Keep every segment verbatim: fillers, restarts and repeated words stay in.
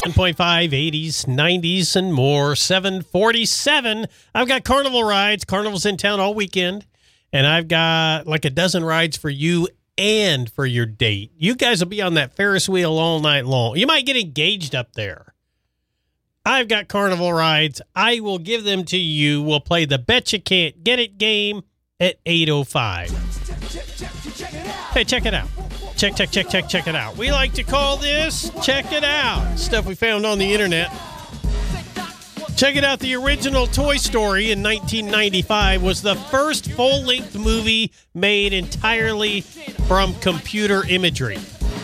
one oh seven point five, eighties, nineties, and more. seven forty-seven. I've got carnival rides. Carnival's in town all weekend. And I've got like a dozen rides for you and for your date. You guys will be on that Ferris wheel all night long. You might get engaged up there. I've got carnival rides. I will give them to you. We'll play the Bet You Can't Get It game at eight oh five. Hey, check it out. Check, check, check, check, check it out. We like to call this Check It Out. Stuff we found on the internet. Check it out. The original Toy Story in nineteen ninety-five was the first full-length movie made entirely from computer imagery.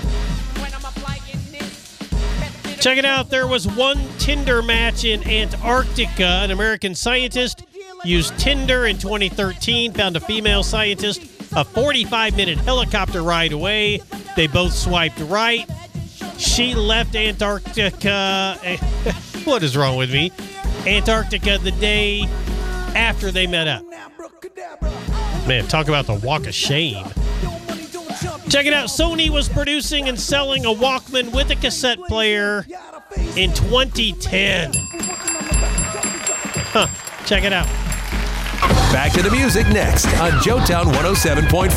Check it out. There was one Tinder match in Antarctica. An American scientist used Tinder in twenty thirteen, found a female scientist a forty-five minute helicopter ride away. They both swiped right. She left Antarctica. What is wrong with me? Antarctica the day after they met up. Man, talk about the walk of shame. Check it out. Sony was producing and selling a Walkman with a cassette player in twenty ten. Huh. Check it out. Back to the music next on Joetown one oh seven point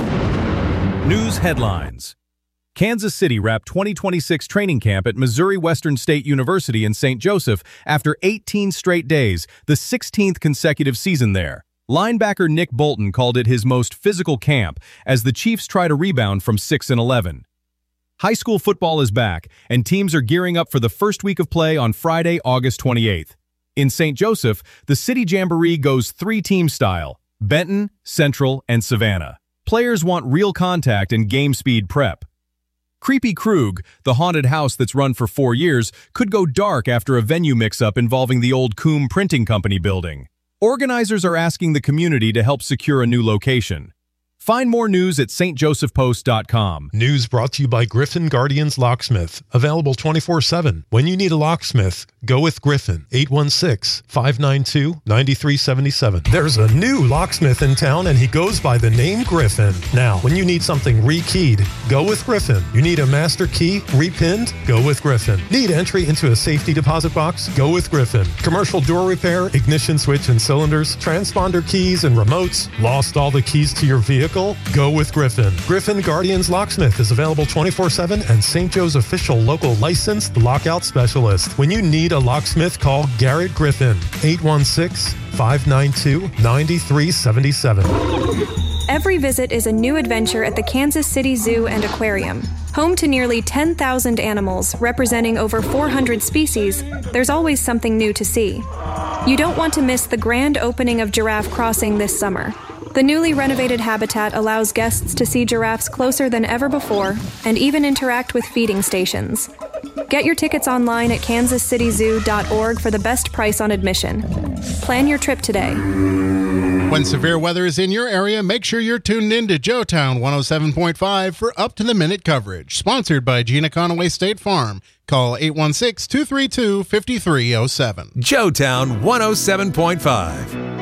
five. News headlines. Kansas City wrapped twenty twenty-six training camp at Missouri Western State University in Saint Joseph after eighteen straight days, the sixteenth consecutive season there. Linebacker Nick Bolton called it his most physical camp as the Chiefs try to rebound from six and eleven. High school football is back, and teams are gearing up for the first week of play on Friday, August twenty-eighth. In Saint Joseph, the City Jamboree goes three-team style: Benton, Central, and Savannah. Players want real contact and game speed prep. Creepy Krug, the haunted house that's run for four years, could go dark after a venue mix-up involving the old Coombe Printing Company building. Organizers are asking the community to help secure a new location. Find more news at s t joseph post dot com. News brought to you by Griffin Guardians Locksmith. Available twenty-four seven. When you need a locksmith, go with Griffin. eight one six, five nine two, nine three seven seven. There's a new locksmith in town, and he goes by the name Griffin. Now, when you need something rekeyed, go with Griffin. You need a master key repinned? Go with Griffin. Need entry into a safety deposit box? Go with Griffin. Commercial door repair, ignition switch and cylinders, transponder keys and remotes? Lost all the keys to your vehicle? Go with Griffin. Griffin Guardians Locksmith is available twenty-four seven and Saint Joe's official local licensed lockout specialist. When you need a locksmith, call Garrett Griffin. eight one six, five nine two, nine three seven seven. Every visit is a new adventure at the Kansas City Zoo and Aquarium. Home to nearly ten thousand animals representing over four hundred species, there's always something new to see. You don't want to miss the grand opening of Giraffe Crossing this summer. The newly renovated habitat allows guests to see giraffes closer than ever before and even interact with feeding stations. Get your tickets online at kansas city zoo dot org for the best price on admission. Plan your trip today. When severe weather is in your area, make sure you're tuned in to Joetown one oh seven point five for up-to-the-minute coverage. Sponsored by Gina Conaway State Farm. Call eight one six, two three two, five three oh seven. Joetown one oh seven point five.